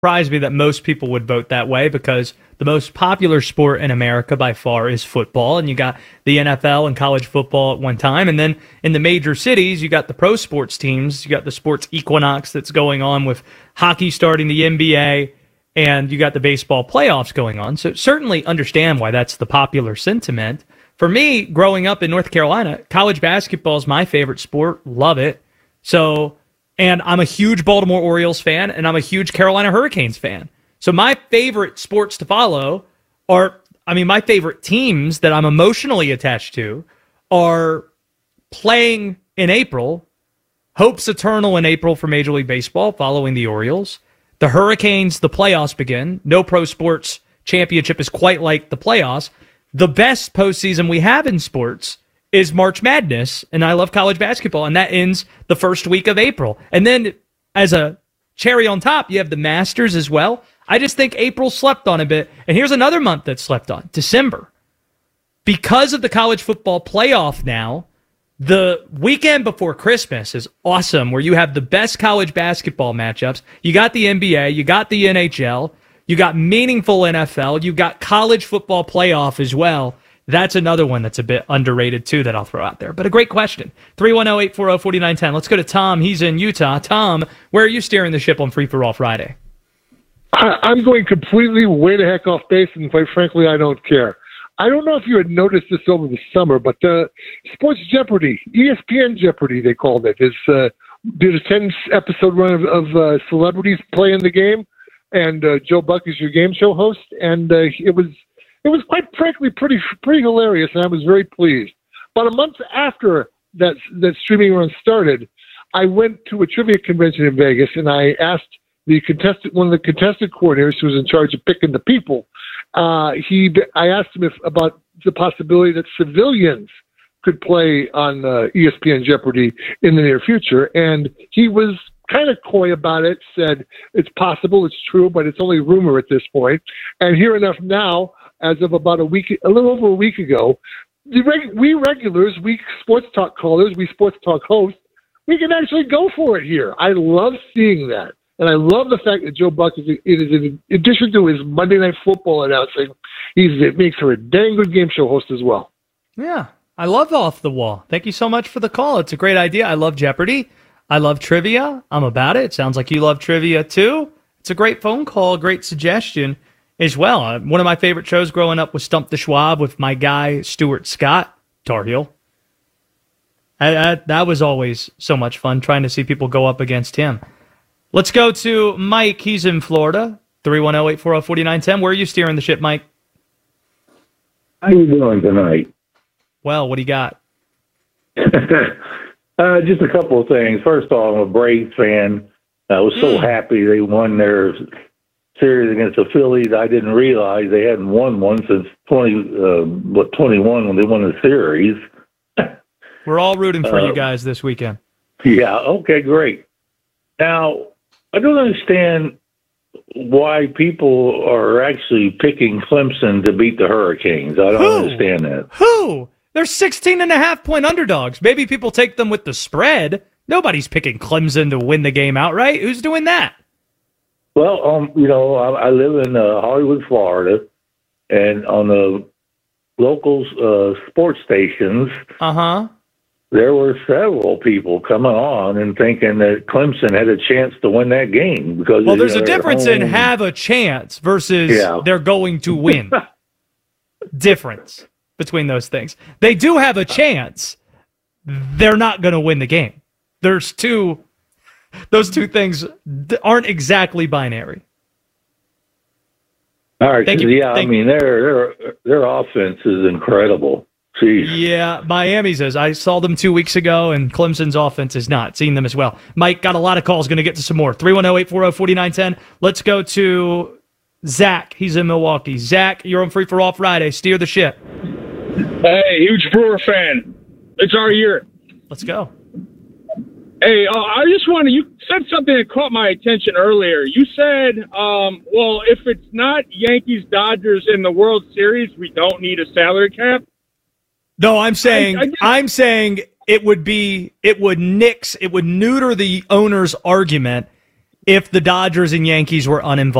surprise me that most people would vote that way because the most popular sport in America by far is football, and you got the NFL and college football at one time, and then in the major cities, you got the pro sports teams, you got the sports equinox that's going on with hockey starting, the NBA, and you got the baseball playoffs going on. So certainly understand why that's the popular sentiment. For me, growing up in North Carolina, college basketball is my favorite sport. Love it. So, and I'm a huge Baltimore Orioles fan, and I'm a huge Carolina Hurricanes fan. So my favorite sports to follow my favorite teams that I'm emotionally attached to are playing in April. Hope's eternal in April for Major League Baseball following the Orioles. The Hurricanes, the playoffs begin. No pro sports championship is quite like the playoffs. The best postseason we have in sports is March Madness, and I love college basketball, and that ends the first week of April. And then as a cherry on top, you have the Masters as well. I just think April slept on a bit. And here's another month that slept on, December. Because of the college football playoff now, the weekend before Christmas is awesome, where you have the best college basketball matchups. You got the NBA, you got the NHL, you got meaningful NFL, you got college football playoff as well. That's another one that's a bit underrated, too, that I'll throw out there. But a great question. 310-840-4910. Let's go to Tom. He's in Utah. Tom, where are you steering the ship on Free For All Friday? I'm going completely way the heck off base, and quite frankly, I don't care. I don't know if you had noticed this over the summer, but Sports Jeopardy, ESPN Jeopardy, they called it, did a 10-episode run of celebrities playing the game, and Joe Buck is your game show host, and it was quite frankly pretty hilarious, and I was very pleased. About a month after that streaming run started, I went to a trivia convention in Vegas, and I asked one of the contestant coordinators who was in charge of picking the people. I asked him about the possibility that civilians could play on ESPN Jeopardy in the near future, and he was kind of coy about it. Said it's possible, it's true, but it's only rumor at this point. And here enough now, as of about a little over a week ago, we regulars, we sports talk callers, we sports talk hosts, we can actually go for it here. I love seeing that. And I love the fact that Joe Buck in addition to his Monday Night Football announcing, it makes her a dang good game show host as well. Yeah, I love Off the Wall. Thank you so much for the call. It's a great idea. I love Jeopardy. I love trivia. I'm about it. It sounds like you love trivia too. It's a great phone call, great suggestion as well. One of my favorite shows growing up was Stump the Schwab with my guy, Stuart Scott, Tar Heel. That was always so much fun, trying to see people go up against him. Let's go to Mike. He's in Florida. 310-840-4910. Where are you steering the ship, Mike? How you doing tonight? Well, what do you got? Just a couple of things. First of all, I'm a Braves fan. I was so happy they won their series against the Phillies. I didn't realize they hadn't won one since 21 when they won the series. We're all rooting for you guys this weekend. Yeah, okay, great. Now, I don't understand why people are actually picking Clemson to beat the Hurricanes. I don't understand that. Who? They're 16.5-point underdogs. Maybe people take them with the spread. Nobody's picking Clemson to win the game outright. Who's doing that? Well, I live in Hollywood, Florida, and on the local sports stations, there were several people coming on and thinking that Clemson had a chance to win that game because there's a difference in have a chance versus they're going to win. Difference between those things. They do have a chance. They're not going to win the game. Those two things aren't exactly binary. All right. Their offense is incredible. Jeez. Yeah, Miami says, I saw them 2 weeks ago, and Clemson's offense is not. Seen them as well. Mike, got a lot of calls, going to get to some more. 310-840-4910. Let's go to Zach. He's in Milwaukee. Zach, you're on Free For All Friday. Steer the ship. Hey, huge Brewer fan. It's our year. Let's go. Hey, I just wanted, you said something that caught my attention earlier. You said, well, if it's not Yankees, Dodgers in the World Series, we don't need a salary cap. No, I'm saying it would neuter the owner's argument if the Dodgers and Yankees were uninvolved.